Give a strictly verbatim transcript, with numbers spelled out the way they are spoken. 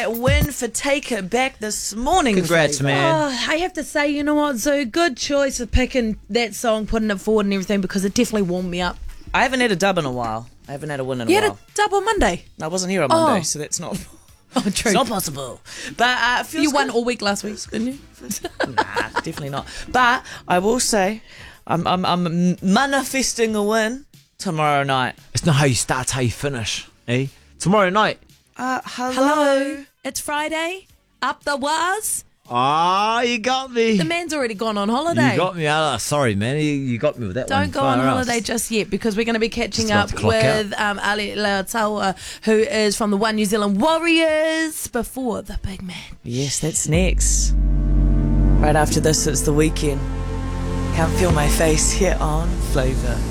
Win for Take It Back this morning. Congrats, Favour. man. Oh, I have to say, you know what, Zoo, good choice of picking that song, putting it forward and everything, because it definitely warmed me up. I haven't had a dub in a while. I haven't had a win in You a had while. a dub on Monday. I wasn't here on Monday, Oh. so that's not. Oh, true. It's not possible. But uh, it feels You won good. all week last week, didn't you? Nah, definitely not. But I will say, I'm I'm I'm manifesting a win tomorrow night. It's not how you start, it's how you finish. Eh? Tomorrow night. Uh, hello. Hello. It's Friday. Up the was. Ah, you got me. The man's already gone on holiday. You got me. Ah, sorry, man. You, you got me with that one. Don't go on Far out. holiday just yet, because we're going to be catching Just about up to clock with um, Ali Lautaua, who is from the One New Zealand Warriors, before the big man. Yes, that's next. Right after this, it's the weekend. Can't feel my face here on Flavour.